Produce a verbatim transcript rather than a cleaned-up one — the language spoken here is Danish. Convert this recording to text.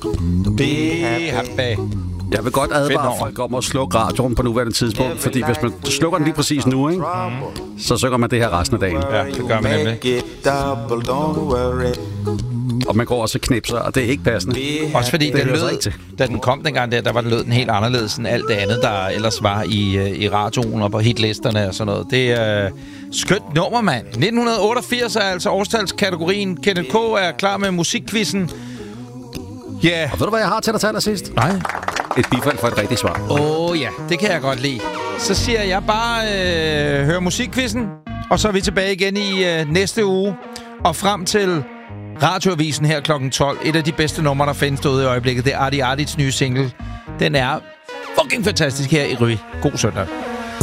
Behab. Jeg vil godt advare folk om at slukke radioen på nuværende tidspunkt, fordi hvis man slukker den lige præcis nu, ikke, mm. så synger man det her resten af dagen. Ja, det gør man nemlig. Og man går også og knipser, og det er ikke passende. Også fordi, den lød, da den kom dengang der, der var den lød den helt anderledes end alt det andet, der ellers var i, i radioen og på hitlisterne og sådan noget. Det er uh, skønt nummer, mand. nitten otteogfirs er altså årstalskategorien. Kenneth K. er klar med musikquizzen. Ja. Yeah. Og ved du, hvad jeg har til dig til allersidst? Nej. Et bifald for et rigtigt svar. Åh oh, ja, det kan jeg godt lide. Så siger jeg bare, øh, hør musikquizzen, og så er vi tilbage igen i øh, næste uge. Og frem til Radioavisen her klokken tolv. Et af de bedste numre, der findes derude i øjeblikket. Det er Arti Artits nye single. Den er fucking fantastisk her i Ry. God søndag.